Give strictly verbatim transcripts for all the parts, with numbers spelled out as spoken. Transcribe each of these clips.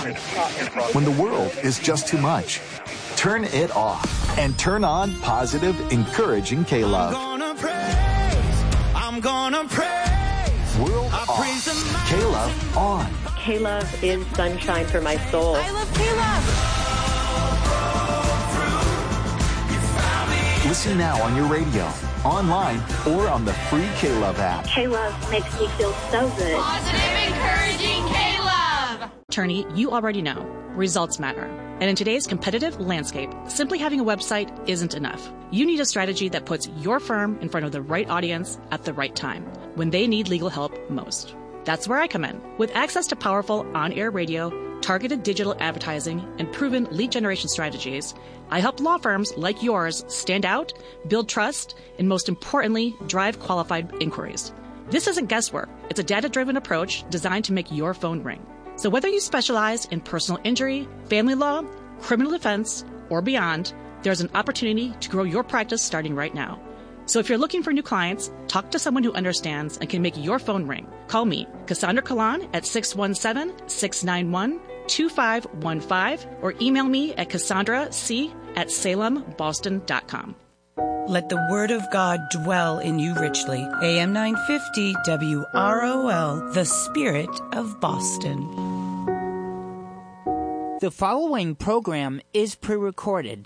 When the world is just too much, turn it off and turn on positive, encouraging K-Love. I'm gonna praise, I'm gonna praise. World I off, K-Love on. K-Love is sunshine for my soul. I love K-Love. Listen now on your radio, online, or on the free K-Love app. K-Love makes me feel so good. Positive, encouraging K-Love. Attorney, you already know. Results matter. And in today's competitive landscape, simply having a website isn't enough. You need a strategy that puts your firm in front of the right audience at the right time, when they need legal help most. That's where I come in. With access to powerful on-air radio, targeted digital advertising, and proven lead generation strategies, I help law firms like yours stand out, build trust, and most importantly, drive qualified inquiries. This isn't guesswork. It's a data-driven approach designed to make your phone ring. So whether you specialize in personal injury, family law, criminal defense, or beyond, there's an opportunity to grow your practice starting right now. So if you're looking for new clients, talk to someone who understands and can make your phone ring. Call me, Cassandra Kalan, at six one seven, six nine one, two five one five, or email me at cassandra c at salem boston dot com. Let the word of God dwell in you richly. A M nine fifty W R O L, the Spirit of Boston. The following program is pre-recorded.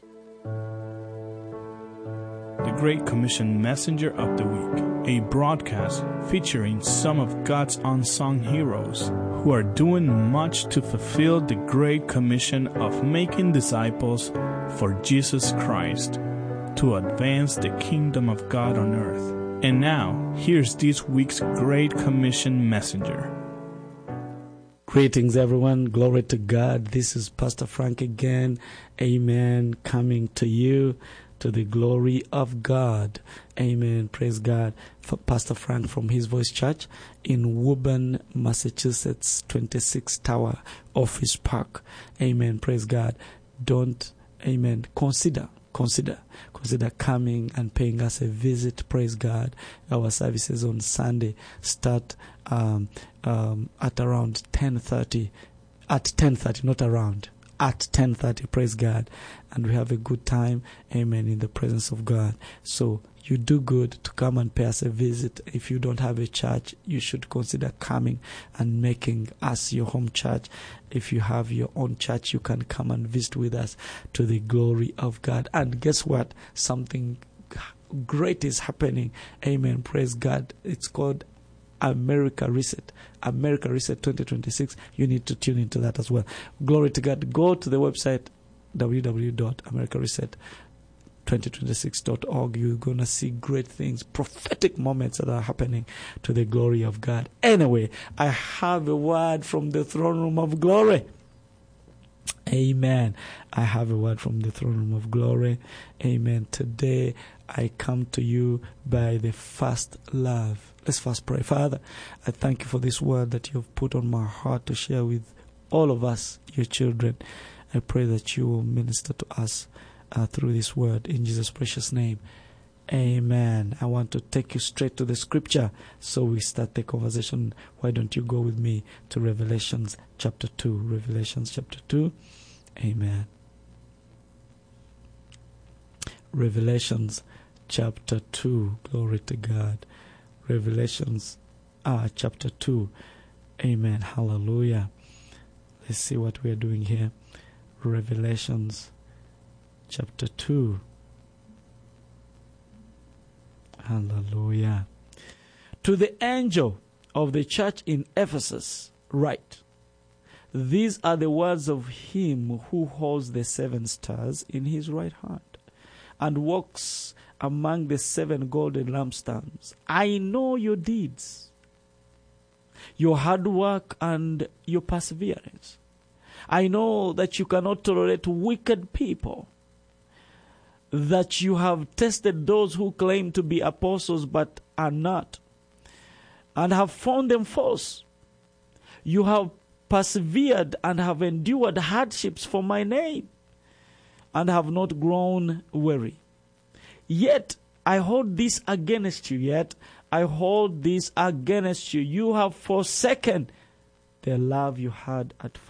The Great Commission Messenger of the Week, a broadcast featuring some of God's unsung heroes who are doing much to fulfill the Great Commission of making disciples for Jesus Christ to advance the kingdom of God on earth. And now, here's this week's Great Commission messenger. Greetings, everyone. Glory to God. This is Pastor Frank again. Amen. Coming to you to the glory of God. Amen. Praise God. For Pastor Frank from His Voice Church in Woburn, Massachusetts, twenty-six Tower Office Park. Amen. Praise God. Don't, amen, consider, consider, consider coming and paying us a visit. Praise God. Our services on Sunday start um, um, at around ten thirty. At ten thirty, not around. At ten thirty, praise God. And we have a good time, amen, in the presence of God. So you do good to come and pay us a visit. If you don't have a church, you should consider coming and making us your home church. If you have your own church, you can come and visit with us to the glory of God. And guess what? Something great is happening. Amen. Praise God. It's called America Reset. America Reset twenty twenty-six. You need to tune into that as well. Glory to God. Go to the website w w w dot america reset twenty twenty-six dot org. You're going to see great things, prophetic moments that are happening to the glory of God. Anyway, I have a word from the throne room of glory. Amen. I have a word from the throne room of glory. Amen. Today, I come to you by the first love. Let's first pray. Father, I thank you for this word that you have put on my heart to share with all of us, your children. I pray that you will minister to us uh, through this word in Jesus' precious name. Amen. I want to take you straight to the scripture so we start the conversation. Why don't you go with me to Revelations chapter two? Revelations chapter two. Amen. Revelations chapter two. Glory to God. Revelations uh, chapter two. Amen. Hallelujah. Let's see what we are doing here. Revelations chapter two. Hallelujah. To the angel of the church in Ephesus, write, these are the words of him who holds the seven stars in his right hand and walks among the seven golden lampstands. I know your deeds, your hard work, and your perseverance. I know that you cannot tolerate wicked people, that you have tested those who claim to be apostles but are not, and have found them false. You have persevered and have endured hardships for my name, and have not grown weary. Yet I hold this against you, yet I hold this against you. You have forsaken the love you had at